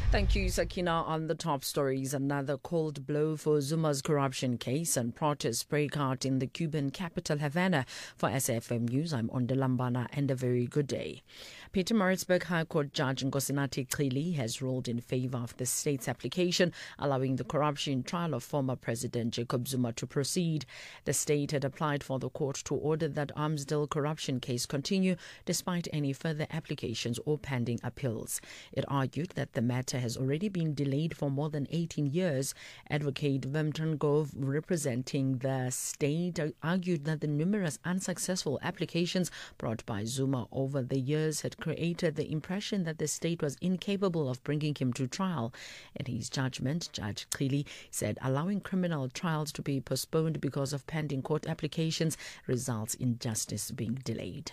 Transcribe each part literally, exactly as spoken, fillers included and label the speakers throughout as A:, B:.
A: Thank you, Sakina. On the top stories, another cold blow for Zuma's corruption case and protests break out in the Cuban capital, Havana. For S F M News, I'm Ondalambana, and a very good day. Pietermaritzburg High Court Judge Nkosinathi Cili has ruled in favor of the state's application, allowing the corruption trial of former President Jacob Zuma to proceed. The state had applied for the court to order that Armsdale corruption case continue despite any further applications or pending appeals. It argued that the matter has already been delayed for more than eighteen years. Advocate Vimton Gove, representing the state, argued that the numerous unsuccessful applications brought by Zuma over the years had created the impression that the state was incapable of bringing him to trial. In his judgment, Judge Cili said allowing criminal trials to be postponed because of pending court applications results in justice being delayed.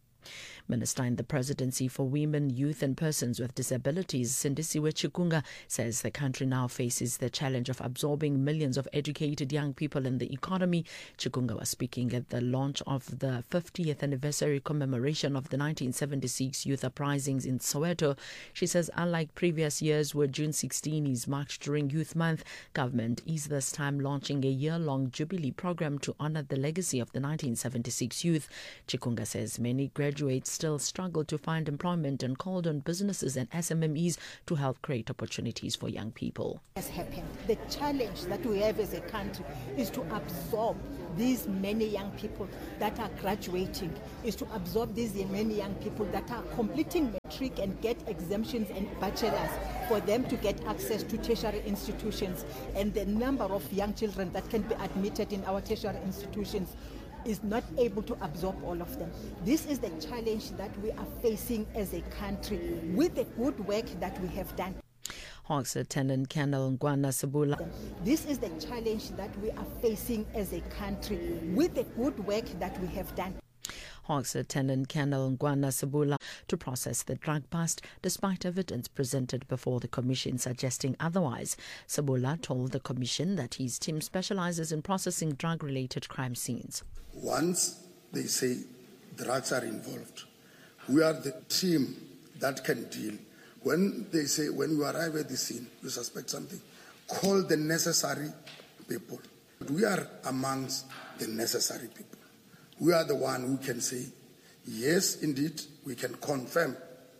A: Minister in the Presidency for Women, Youth and Persons with Disabilities, Sindisiwe Chikunga, says the country now faces the challenge of absorbing millions of educated young people in the economy. Chikunga was speaking at the launch of the fiftieth anniversary commemoration of the nineteen seventy-six youth uprisings in Soweto. She says unlike previous years where June sixteenth is marked during Youth Month, government is this time launching a year-long Jubilee program to honor the legacy of the nineteen seventy-six youth. Chikunga says many graduates still struggle to find employment and called on businesses and S M M Es to help create opportunities for young people.
B: Has happened. The challenge that we have as a country is to absorb these many young people that are graduating, is to absorb these many young people that are completing matric and get exemptions and bachelors for them to get access to tertiary institutions. And the number of young children that can be admitted in our tertiary institutions is not able to absorb all of them. This is the challenge that we are facing as a country with the good work that we have done.
A: Hawks Lieutenant Colonel Ngwana Sabula.
B: This is the challenge that we are facing as a country with the good work that we have done.
A: Hawks Lieutenant Colonel Ngwana Sabula to process the drug bust despite evidence presented before the commission suggesting otherwise. Sabula told the commission that his team specializes in processing drug-related crime scenes.
C: Once they say drugs are involved, we are the team that can deal. When they say, when you arrive at the scene, you suspect something, call the necessary people. We are amongst the necessary people. We are the one who can say, yes, indeed, we can confirm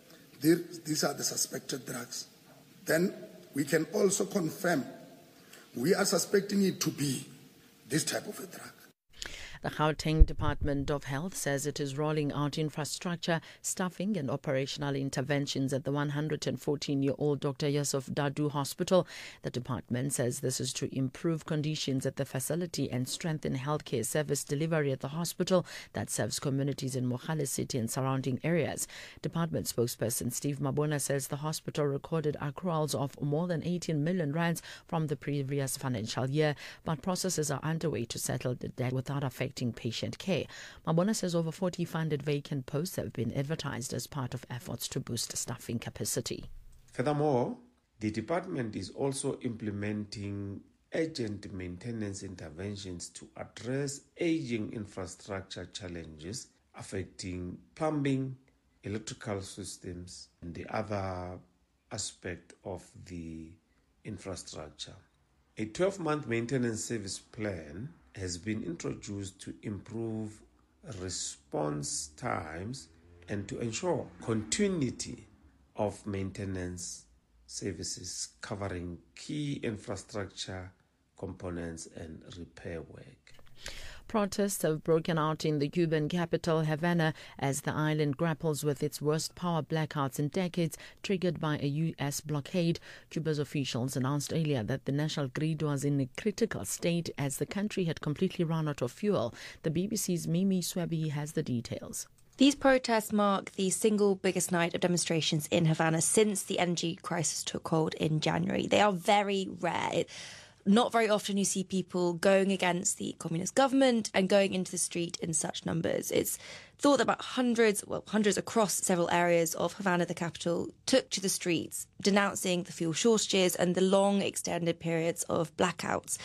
C: these are the suspected drugs. Then we can also confirm we are suspecting it to be this type of a drug.
A: The Gauteng Department of Health says it is rolling out infrastructure, staffing and operational interventions at the one hundred fourteen-year-old Doctor Yusuf Dadoo Hospital. The department says this is to improve conditions at the facility and strengthen healthcare service delivery at the hospital that serves communities in Mogale City and surrounding areas. Department spokesperson Steve Mabona says the hospital recorded accruals of more than eighteen million rands from the previous financial year, but processes are underway to settle the debt without affecting patient care. Mabona says over forty funded vacant posts have been advertised as part of efforts to boost staffing capacity.
D: Furthermore, the department is also implementing urgent maintenance interventions to address aging infrastructure challenges affecting plumbing, electrical systems, and the other aspect of the infrastructure. A twelve-month maintenance service plan has been introduced to improve response times and to ensure continuity of maintenance services covering key infrastructure components and repair work.
A: Protests have broken out in the Cuban capital, Havana, as the island grapples with its worst power blackouts in decades, triggered by a U S blockade. Cuba's officials announced earlier that the national grid was in a critical state as the country had completely run out of fuel. The B B C's Mimi Swabi has the details.
E: These protests mark the single biggest night of demonstrations in Havana since the energy crisis took hold in January. They are very rare. Not very often you see people going against the communist government and going into the street in such numbers. It's thought that about hundreds, well, hundreds across several areas of Havana, the capital, took to the streets, denouncing the fuel shortages and the long extended periods of blackouts.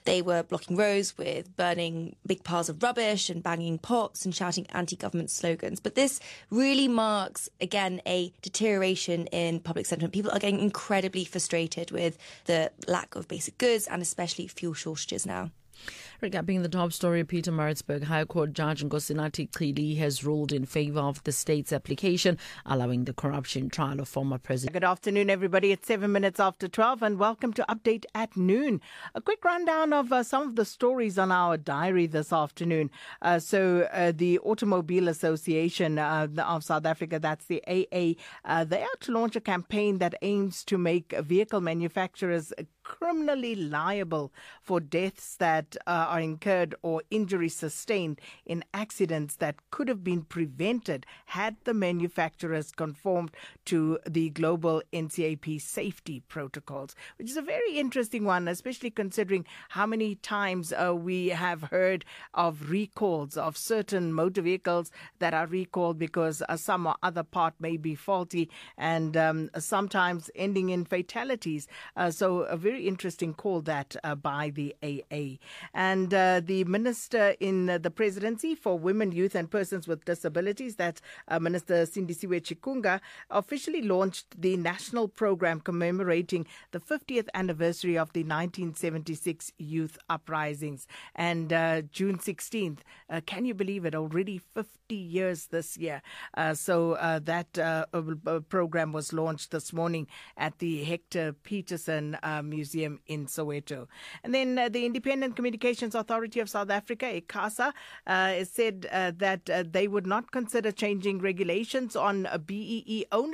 E: They were blocking roads with burning big piles of rubbish and banging pots and shouting anti-government slogans. But this really marks, again, a deterioration in public sentiment. People are getting incredibly frustrated with the lack of basic goods and especially fuel shortages now.
A: Recapping the top story, Pietermaritzburg High Court Judge Nkosinathi Chili has ruled in favour of the state's application, allowing the corruption trial of former President.
F: Good afternoon, everybody. It's seven minutes after twelve, and welcome to Update at Noon. A quick rundown of uh, some of the stories on our diary this afternoon. Uh, so, uh, the Automobile Association uh, of South Africa, that's the A A, uh, they are to launch a campaign that aims to make vehicle manufacturers criminally liable for deaths that uh, are incurred or injuries sustained in accidents that could have been prevented had the manufacturers conformed to the global N C A P safety protocols, which is a very interesting one, especially considering how many times uh, we have heard of recalls of certain motor vehicles that are recalled because uh, some or other part may be faulty, and um, sometimes ending in fatalities. Uh, so a very interesting call that uh, by the A A. And uh, the Minister in uh, the Presidency for Women, Youth and Persons with Disabilities, that's uh, Minister Sindisiwe Chikunga, officially launched the national program commemorating the fiftieth anniversary of the nineteen seventy-six youth uprisings. And uh, June sixteenth, uh, can you believe it, already fifty years this year. Uh, so uh, that uh, uh, program was launched this morning at the Hector Peterson uh, Museum in Soweto. And then uh, the Independent Communications Authority of South Africa, ICASA, uh, said uh, that uh, they would not consider changing regulations on uh, B E E ownership